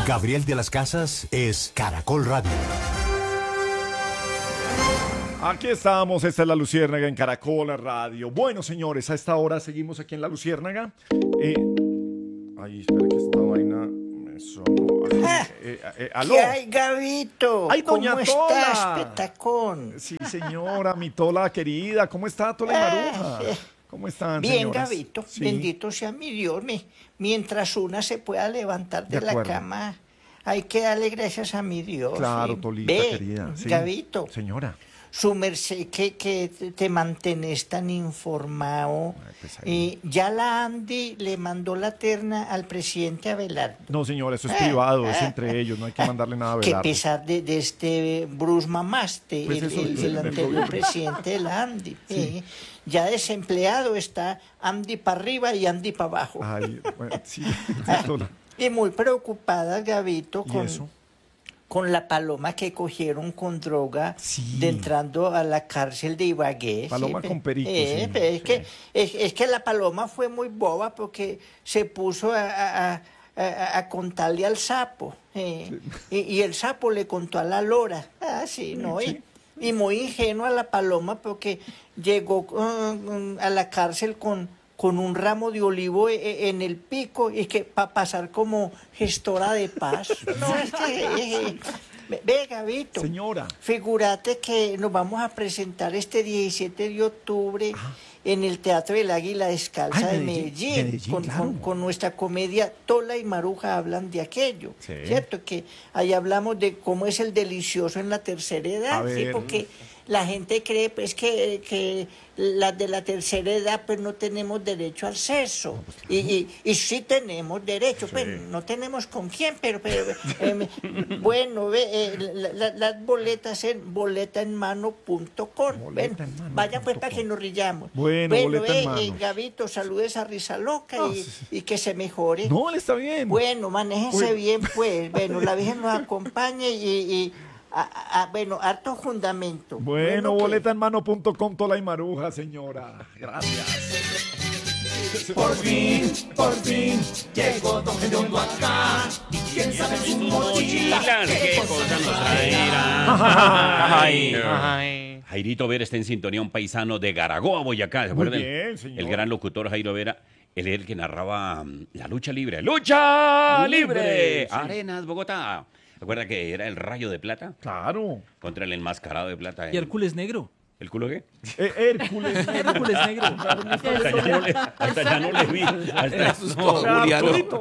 Gabriel de las Casas es Caracol Radio. Aquí estamos, esta es La Luciérnaga en Caracol Radio. Bueno, señores, a esta hora seguimos aquí en La Luciérnaga. Ay, espera que esta vaina me sonó. ¿Aló? ¿Qué hay, Gabito? ¡Ay, ¿Cómo doña estás, Tola! petacón? Sí, señora, mi Tola querida. ¿Cómo está, Tola y Maruja? ¿Cómo están, Bien, señoras? Gabito, Sí. bendito sea mi Dios. Mientras una se pueda levantar de la acuerdo. cama, hay que darle gracias a mi Dios. Claro, sí. Tolita, Ve, querida. Sí. Gabito, Señora. su merced que te mantenés tan informado. Ay, pues ahí. Ya la Andy le mandó la terna al presidente Abelardo. No, señora, eso es privado, es entre ellos, no hay que mandarle nada a Que Belardo. pesar de este Bruce Mamaste, Pues eso, el anterior presidente de la Andy, ya desempleado está Andy para arriba y Andy para abajo. Ay, bueno, sí, Tola. Y muy preocupada, Gabito, ¿Y eso? con la paloma que cogieron con droga Sí. de entrando a la cárcel de Ibagué. Paloma sí, con perico, sí, es, sí. es que la paloma fue muy boba porque se puso a contarle al sapo. Y el sapo le contó a la lora. Ah, sí, ¿no? Sí. Y muy ingenua la paloma porque llegó a la cárcel con un ramo de olivo en el pico y que para pasar como gestora de paz. No, es que, ve, Gabito, Señora. figúrate que nos vamos a presentar este 17 de octubre en el Teatro del Águila Descalza Ay, de Medellín, Medellín, claro. con nuestra comedia Tola y Maruja hablan de aquello, Sí. ¿cierto? Que ahí hablamos de cómo es el delicioso en la tercera edad, A ¿sí? ver. Porque la gente cree pues que las de la tercera edad pues no tenemos derecho al sexo. Y sí tenemos derecho, pues no tenemos con quién, pero bueno, las boletas en boletaenmano.com. Boleta en mano Vaya pues punto para com. que nos rillamos. Bueno, boleta en mano. Gabito, saludes a Risa Loca Ah, sí. y que se mejore. No, él está bien. Bueno, manéjense Uy. bien, pues. Bueno, la Virgen nos acompañe y bueno, harto fundamento. Bueno, pues, boletaenmano.com, Tola y Maruja, señora. Gracias. Por fin, llegó Don Yondo acá. Y quién sabe en su mochila ¿Qué cosa nos traerá? Ay. Jairito Vera está en sintonía, un paisano de Garagoa, Boyacá. ¿Se Muy acuerdan? bien, señor. El gran locutor Jairo Vera, él es el que narraba la lucha libre. ¡Lucha libre! Sí. Arenas, Bogotá. ¿Recuerda que era el Rayo de Plata Claro. contra el enmascarado de plata? Y Hércules negro. ¿El culo qué? Hércules. Hércules negro. Hasta ya no le vi. Arturito.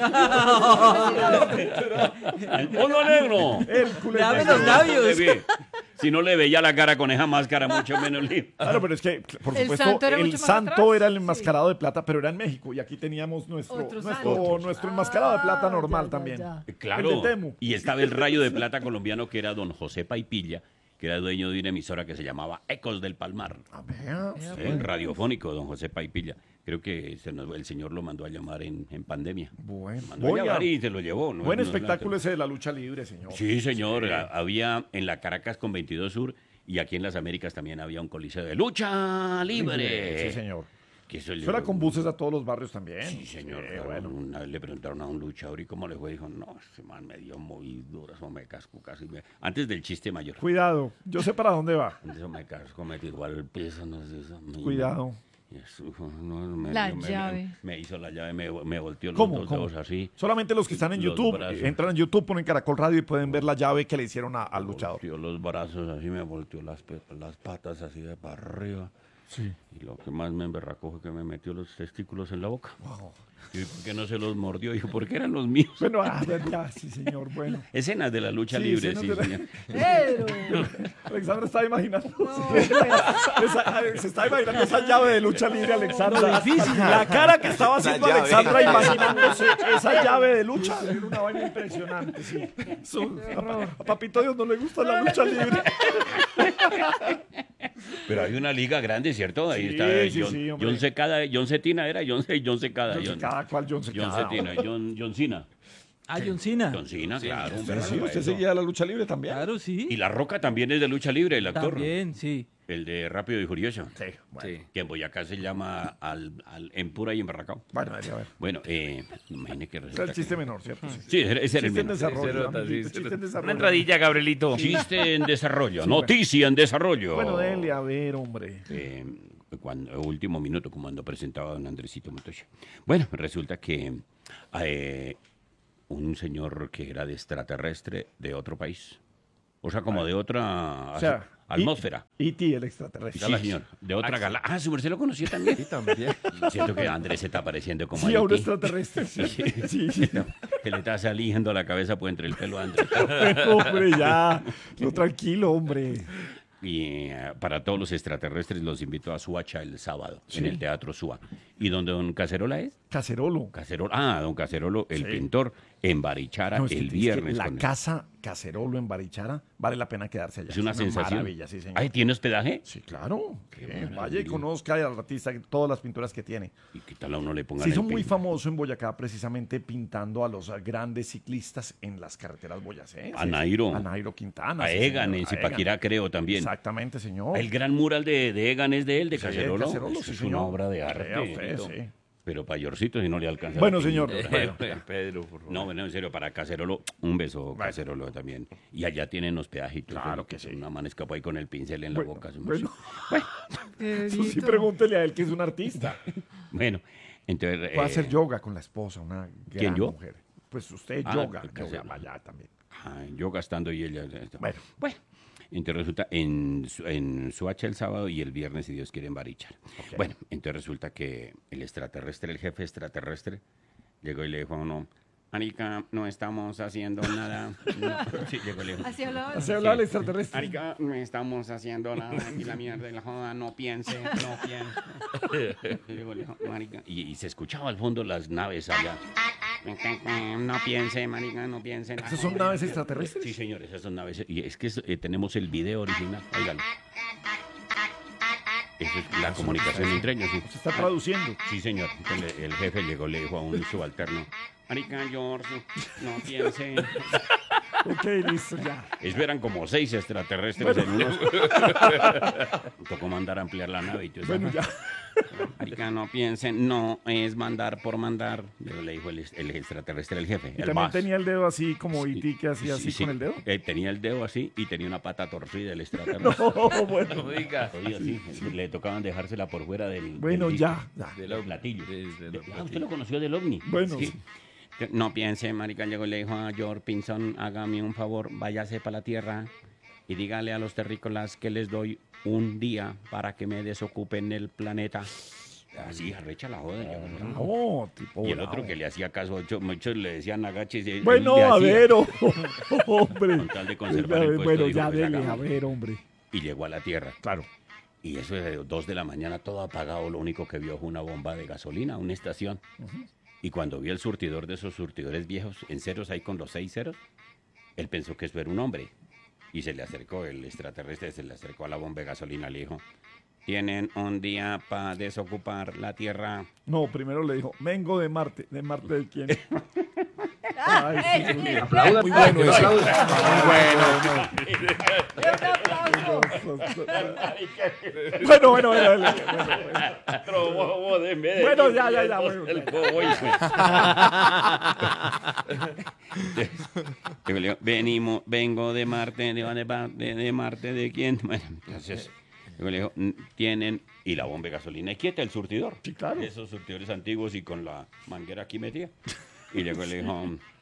¡Mono negro! Hércules. Dame los labios. Si no le veía la cara con esa máscara, mucho menos le... Claro, pero es que, por El supuesto, santo era el mucho más santo atrás. era el enmascarado de plata, pero era en México. Y aquí teníamos nuestro Otro santo. enmascarado de plata normal ya, también. ya. Claro. El de Temu. Y estaba el Rayo de Plata colombiano, que era don José Paipilla, que era dueño de una emisora que se llamaba Ecos del Palmar. A ver. Radiofónico, don José Paipilla. Creo que el señor lo mandó a llamar en pandemia. Bueno, Mandó a llamar y se lo llevó. ¿no? buen No, espectáculo ese de la lucha libre, señor. Sí, señor. Había en la Caracas con 22 Sur y aquí en las Américas también había un coliseo de lucha libre. Sí, señor. Que Eso era con buses a todos los barrios también. Sí, señor. Sí, Claro. bueno. Una vez le preguntaron a un luchador y cómo le fue. Dijo, no, ese man me dio muy duras o me casco casi. Antes del chiste mayor. Cuidado, yo sé para dónde va. Eso me casco, me tiró al piso, no sé. Cuidado. Y eso, no, La llave. Me hizo la llave, me volteó los ¿Cómo? dos ¿Cómo? dedos así. Solamente los que están en Los YouTube, brazos. entran en YouTube, ponen Caracol Radio y pueden ver la llave que le hicieron al luchador. Volteó los brazos así, me volteó las patas así de para arriba. Sí. Y lo que más me emberracó fue que me metió los testículos en la boca. Wow. Y ¿por qué no se los mordió? Dijo, porque eran los míos. Bueno, ya, sí, señor, bueno. Escenas de la lucha Sí, libre, escenas sí, de la- señor. Pero, Alexandra estaba imaginando. Se está imaginando esa llave de lucha libre, Alexandra. La cara que estaba haciendo llave. Alexandra imaginándose esa llave de lucha era una vaina impresionante, sí. A Papito Dios no le gusta la lucha libre. Pero hay una liga grande, ¿cierto? Ahí Sí, está sí, sí, hombre. John Secada, John Cetina era, John Secada. Yo sé cada cual, John John Cetina, John Cena. Ah, John Cena. John Cena, claro. Sí, usted seguía la lucha libre también. Claro, sí. Y La Roca también es de lucha libre, el actor. También, sí. El de Rápido y Furioso. Sí, bueno. Que en Boyacá se llama en pura y embarracao. Bueno, a ver. Bueno, imagine que Es resulta el chiste que... menor, ¿cierto? Sí. Sí, ese era el Chiste en menor. desarrollo. Ese amiguito, nota, sí, chiste en desarrollo. Una entradilla, Gabrielito. Chiste en desarrollo, noticia en desarrollo. Bueno, dele, a ver, hombre. Último minuto, como cuando presentaba a don Andresito Montoya. Bueno, resulta que un señor que era de extraterrestre de otro país, o sea, como de otra O sea, atmósfera. E.T., el extraterrestre. Sí, señor, de otra galaxia. Ah, su merced lo conocía también. Sí, también. Siento que Andrés se está pareciendo como Sí, a un E.T.. extraterrestre. Sí. Que le está saliendo la cabeza por entre el pelo a Andrés. Hombre, ya. No, tranquilo, hombre. Y para todos los extraterrestres los invito a Suacha el sábado, en el Teatro Sua. ¿Y donde don Cacerola es? Cacerolo. Don Cacerolo, el Sí. pintor, en Barichara No, es que- el es que viernes. la con él. casa Cacerolo en Barichara vale la pena quedarse allá. Es una sensación. maravilla, sí, señor. Ay, ¿tiene hospedaje? Sí, claro. maravilla. Vaya y conozca al artista todas las pinturas que tiene. ¿Y qué tal a uno le pongan Se hizo el muy pin? famoso en Boyacá precisamente pintando a los grandes ciclistas en las carreteras boyacenses. A Nairo. A Nairo Quintana. A sí, Egan, señor, en a Zipaquirá Egan. creo también. Exactamente, señor. El gran mural de Egan es de él, de Sí, Cacerolo. Cacerolo, Eso sí, es señor. una obra de Vea arte. usted, sí. Pero payorcito si no le alcanza. Bueno, la señor. pintura. Pedro, por favor. No, bueno, en serio, para Cacerolo, un beso, Cacerolo también. Y allá tienen hospedaje y todo. Claro eso, que sí. Una man escapó ahí con el pincel en la boca. Bueno, eso sí, pregúntele a él que es un artista. Bueno, entonces... Puede hacer yoga con la esposa, una gran ¿Quién, yo? mujer. Pues usted Ah, yoga, que yoga, hacer- vaya también. yo gastando y ella... Bueno. Entonces resulta en Suacha el sábado y el viernes, si Dios quiere, en Barichara. Bueno, entonces resulta que el extraterrestre, el jefe extraterrestre, llegó y le dijo a uno, Arica, no estamos haciendo nada. No. Sí, llegó y le dijo, Así hablaba. Así hablaba el extraterrestre. Arica, no estamos haciendo nada. Y la mierda de la joda, no piense, no piense. Y llegó y le dijo, marica, y se escuchaba al fondo las naves allá. No piense, marica, no piense. ¿Esas son naves extraterrestres? Sí, señores, esas son naves. Y es que tenemos el video original. Óigalo. Esa es la comunicación entre ellos. Sí. Se está traduciendo. Sí, señor. Entonces, el jefe llegó, le dijo a un subalterno, marica, George, no piense. Ok, listo, ya. Eso eran como 6 extraterrestres en unos. Tocó mandar a ampliar la nave y todo eso. Bueno, ya. Marica, no piensen, no es mandar por mandar. Le dijo el extraterrestre, el jefe. Y el también boss. tenía el dedo así como E.T. que hacía así Sí, con el dedo. tenía el dedo así y tenía una pata torcida el extraterrestre. Oh, bueno. Oiga. Oiga, sí, le tocaban dejársela por fuera del. Bueno, del ya. Del platillo. Del Usted lo conoció del ovni. Bueno, Sí. No piense, marica, llegó y le dijo a George Pinson, hágame un favor, váyase para la tierra y dígale a los terrícolas que les doy un día para que me desocupen el planeta. Así, arrecha la joda. No, tipo. Y el bravo. otro que le hacía caso, muchos le decían agaches. él Bueno, le a hacía, ver, hombre. Con tal de conservar el puesto, Bueno, dijo, ya pues, dele, hágame. a ver, hombre. Y llegó a la tierra. Claro. Y eso de 2 de la mañana, todo apagado. Lo único que vio fue una bomba de gasolina, una estación. Y cuando vio el surtidor de esos surtidores viejos, en ceros, ahí con los 6 ceros, él pensó que eso era un hombre. Y se le acercó, el extraterrestre se le acercó a la bomba de gasolina, le dijo, tienen un día para desocupar la tierra. No, primero le dijo, vengo de Marte. ¿De Marte de quién? Ay, sí, muy bien. Muy bueno ese. Bueno, bueno, bueno. Bueno, ya. Bueno, vengo de Marte, de Marte, ¿de quién? Bueno, entonces, luego le dijo, tienen, y la bomba de gasolina, y quieta el surtidor. Sí, claro. Esos surtidores antiguos y con la manguera aquí metida. Y luego le dijo,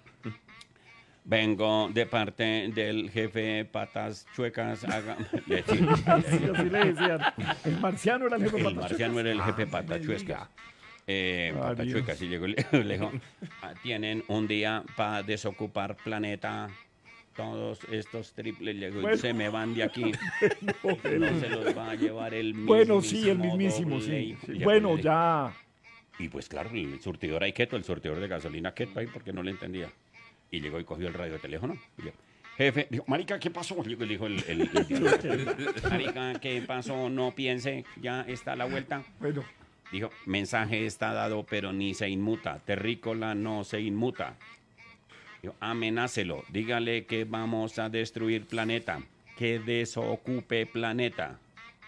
vengo de parte del jefe Patas Chuecas. Sí, así le decían. El marciano era el jefe El Patachuecas. marciano era el jefe Ah, Patachuecas. Adiós. Patachuecas, y llegó, le dijo, tienen un día para desocupar planeta. Todos estos triples llegó, Bueno. y se me van de aquí. No se los va a llevar el mismo. Bueno, sí, el mismísimo, sí. Sí. Bueno, ya. Y pues claro, el surtidor ahí quieto, el surtidor de gasolina quieto ahí porque no le entendía. Y llegó y cogió el radio de teléfono. Y dijo, jefe, dijo, marica, ¿qué pasó? Llegó y le dijo marica, ¿qué pasó? No piense, ya está a la vuelta. Bueno, Dijo, mensaje está dado, pero ni se inmuta. Terrícola no se inmuta. Dijo, amenácelo, dígale que vamos a destruir planeta. Que desocupe planeta.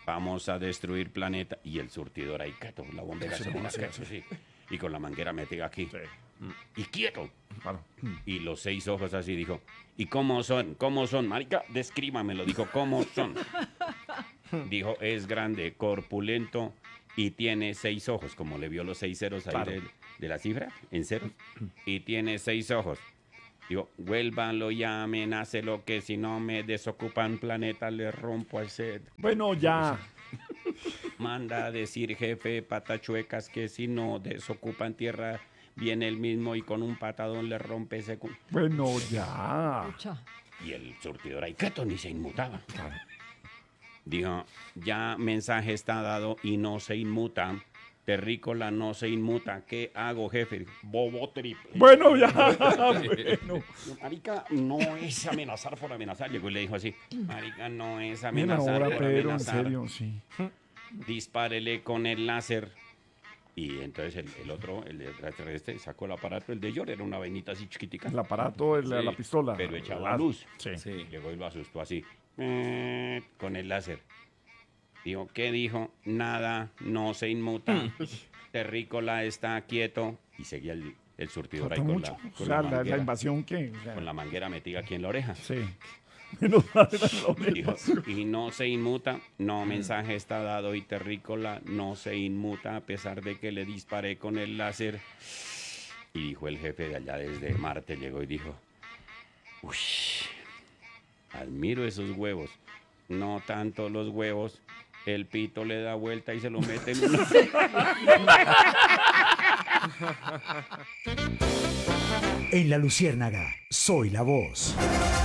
vamos a destruir planeta. Y el surtidor ahí, quieto, la bomba de gasolina, quieto, sí. Y con la manguera metida aquí. Sí. Y quieto. Claro. Y los 6 ojos así, dijo, ¿y cómo son? ¿Cómo son? Marica, descríbamelo, dijo, ¿cómo son? Dijo, es grande, corpulento y tiene 6 ojos, como le vio los 6 ceros ahí Claro. de la cifra, en ceros, y tiene 6 ojos. Digo, vuélvanlo y amenácelo que si no me desocupan planeta le rompo al set. Bueno, ya. Manda a decir jefe patachuecas que si no desocupan tierra viene el mismo y con un patadón le rompe ese... Bueno, ya. Pucha. Y el surtidor ahí quieto ni se inmutaba. Dijo, ya mensaje está dado y no se inmuta. Terrícola no se inmuta. ¿Qué hago, jefe? Dijo, bobo triple. Bueno, ya. Bueno. Marica, no es amenazar por amenazar. Llegó y le dijo así, marica, no es Bien amenazar ahora, por Pedro, en amenazar. serio, sí. Dispárele con el láser. Y entonces el otro, el de extraterrestre, sacó el aparato. El de York era una vainita así chiquitica. El aparato, Sí, la pistola. pero echaba La- luz. Sí. Sí. Llegó y lo asustó así, con el láser. Dijo, ¿qué dijo? Nada, no se inmuta. Terrícola está quieto. Y seguía el surtidor ahí Falta con mucho. la, O con sea, la la manguera, invasión que... o sea, con la manguera metida aquí en la oreja. sí. Menos mal era la oreja. Dijo, y no se inmuta, no, mensaje está dado y Terrícola no se inmuta a pesar de que le disparé con el láser. Y dijo el jefe de allá desde Marte, llegó y dijo, uy, admiro esos huevos, no tanto los huevos, el pito le da vuelta y se lo mete en una... En La Luciérnaga, soy la voz.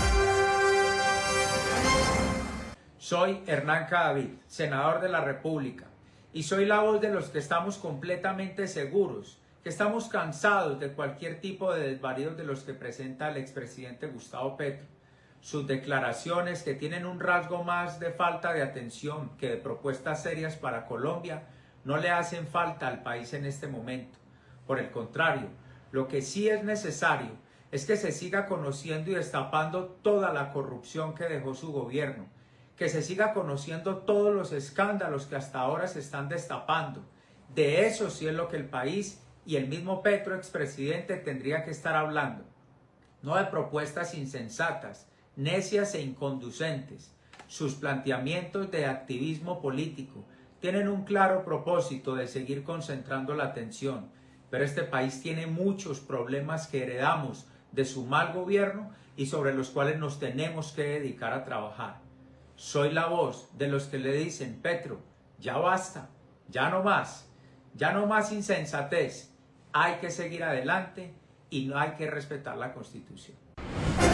Soy Hernán Cadavid, senador de la República, y soy la voz de los que estamos completamente seguros, que estamos cansados de cualquier tipo de desvaríos de los que presenta el expresidente Gustavo Petro. Sus declaraciones, que tienen un rasgo más de falta de atención que de propuestas serias para Colombia, no le hacen falta al país en este momento. Por el contrario, lo que sí es necesario es que se siga conociendo y destapando toda la corrupción que dejó su gobierno, que se siga conociendo todos los escándalos que hasta ahora se están destapando. De eso sí es lo que el país y el mismo Petro, expresidente, tendría que estar hablando. No de propuestas insensatas, necias e inconducentes. Sus planteamientos de activismo político tienen un claro propósito de seguir concentrando la atención, pero este país tiene muchos problemas que heredamos de su mal gobierno y sobre los cuales nos tenemos que dedicar a trabajar. Soy la voz de los que le dicen, Petro, ya basta, ya no más insensatez, hay que seguir adelante y no hay que respetar la Constitución.